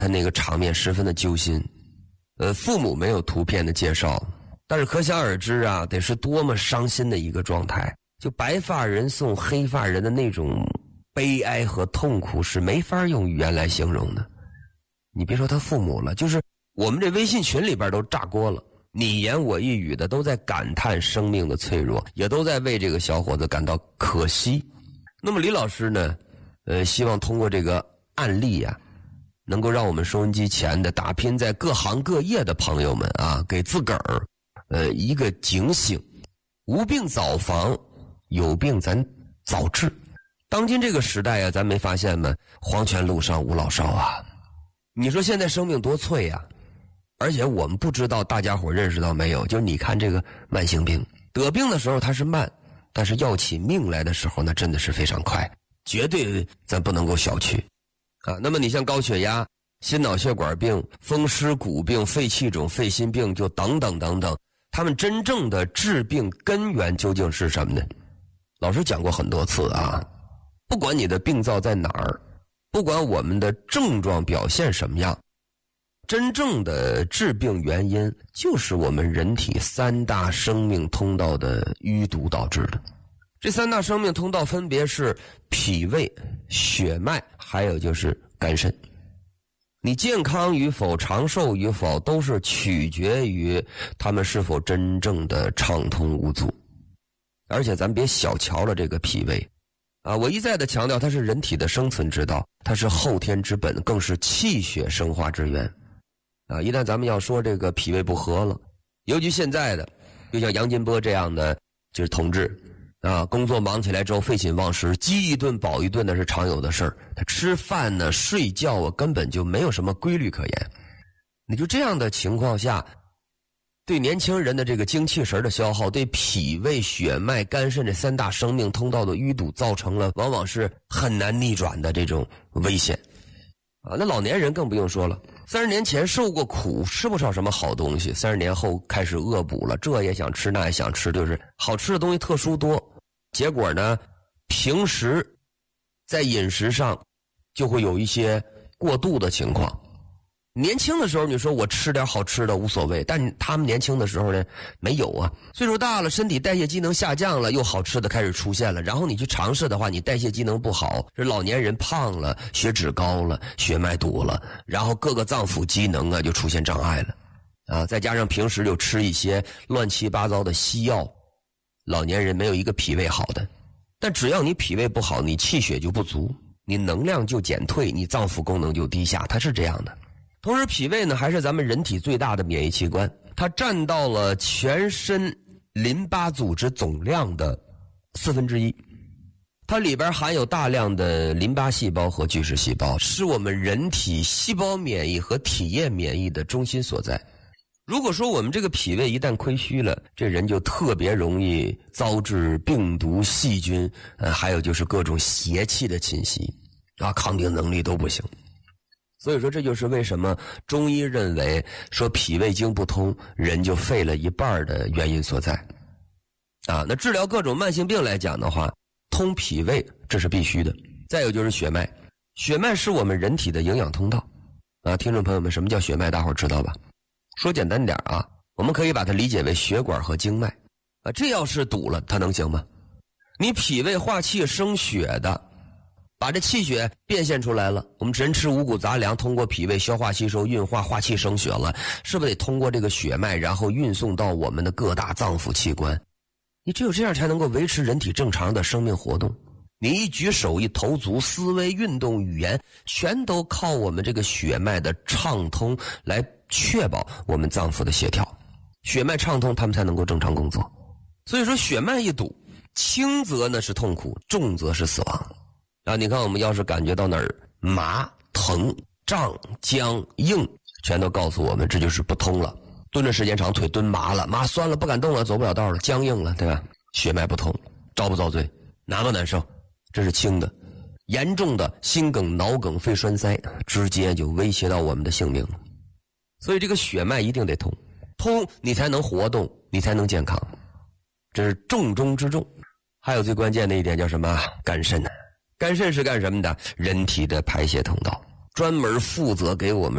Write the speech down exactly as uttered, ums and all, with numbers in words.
他那个场面十分的揪心。呃，父母没有图片的介绍，但是可想而知啊，得是多么伤心的一个状态。就白发人送黑发人的那种悲哀和痛苦是没法用语言来形容的。你别说他父母了，就是我们这微信群里边都炸锅了，你言我一语的都在感叹生命的脆弱，也都在为这个小伙子感到可惜。那么李老师呢，呃，希望通过这个案例啊，能够让我们收音机前的打拼在各行各业的朋友们啊，给自个儿呃一个警醒，无病早防，有病咱早治。当今这个时代啊，咱没发现吗？黄泉路上无老少啊。你说现在生命多脆呀、啊！而且我们不知道大家伙认识到没有，就是你看这个慢性病，得病的时候它是慢，但是要起命来的时候那真的是非常快，绝对咱不能够小觑啊。那么你像高血压、心脑血管病、风湿骨病、肺气肿、肺心病，就等等等等，他们真正的治病根源究竟是什么呢？老师讲过很多次啊，不管你的病灶在哪儿，不管我们的症状表现什么样，真正的致病原因就是我们人体三大生命通道的淤堵导致的。这三大生命通道分别是脾胃、血脉，还有就是肝肾。你健康与否、长寿与否，都是取决于他们是否真正的畅通无阻。而且咱别小瞧了这个脾胃啊！我一再的强调，它是人体的生存之道，它是后天之本，更是气血生化之源啊！一旦咱们要说这个脾胃不和了，尤其现在的，就像杨金波这样的就是同志啊，工作忙起来之后废寝忘食，饥一顿饱一顿的是常有的事儿。他吃饭呢、睡觉啊，根本就没有什么规律可言。你就这样的情况下，对年轻人的这个精气神的消耗，对脾胃、血脉、肝肾这三大生命通道的淤堵，造成了往往是很难逆转的这种危险啊。那老年人更不用说了，三十年前受过苦，吃不上什么好东西，三十年后开始恶补了，这也想吃那也想吃，就是好吃的东西特殊多，结果呢，平时在饮食上就会有一些过度的情况。年轻的时候你说我吃点好吃的无所谓，但他们年轻的时候呢没有啊，岁数大了，身体代谢机能下降了，又好吃的开始出现了，然后你去尝试的话，你代谢机能不好，这老年人胖了，血脂高了，血脉堵了，然后各个脏腑机能啊就出现障碍了啊，再加上平时就吃一些乱七八糟的西药，老年人没有一个脾胃好的。但只要你脾胃不好，你气血就不足，你能量就减退，你脏腑功能就低下，它是这样的。同时脾胃呢还是咱们人体最大的免疫器官，它占到了全身淋巴组织总量的四分之一，它里边含有大量的淋巴细胞和巨噬细胞，是我们人体细胞免疫和体液免疫的中心所在。如果说我们这个脾胃一旦亏虚了，这人就特别容易遭致病毒、细菌，呃，还有就是各种邪气的侵袭啊，抗病能力都不行。所以说这就是为什么中医认为说脾胃经不通，人就废了一半的原因所在啊。那治疗各种慢性病来讲的话，通脾胃这是必须的。再有就是血脉，血脉是我们人体的营养通道啊。听众朋友们，什么叫血脉大伙知道吧？说简单点啊，我们可以把它理解为血管和经脉啊。这要是堵了，它能行吗？你脾胃化气生血的，把这气血变现出来了，我们人吃五谷杂粮，通过脾胃消化吸收运化，化气生血了，是不是得通过这个血脉，然后运送到我们的各大脏腑器官？你只有这样才能够维持人体正常的生命活动。你一举手一投足，思维运动语言，全都靠我们这个血脉的畅通来确保我们脏腑的协调。血脉畅通，他们才能够正常工作。所以说血脉一堵，轻则呢是痛苦，重则是死亡啊。你看我们要是感觉到哪儿麻、疼、胀、僵、硬，全都告诉我们这就是不通了。蹲着时间长，腿蹲麻了，麻酸了，不敢动了，走不了道了，僵硬了，对吧？血脉不通，遭不遭罪？难不难受？这是轻的。严重的心梗、脑梗、肺栓塞，直接就威胁到我们的性命了。所以这个血脉一定得通，通你才能活动，你才能健康，这是重中之重。还有最关键的一点叫什么？肝肾。肝肾是干什么的？人体的排泄通道。 专门负责给我们